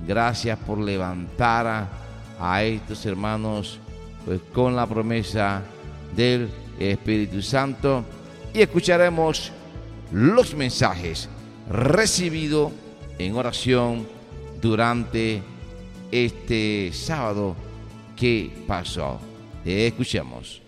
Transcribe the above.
Gracias por levantar a estos hermanos pues con la promesa del Espíritu Santo, y escucharemos los mensajes recibidos en oración durante este sábado que pasó. Escuchemos.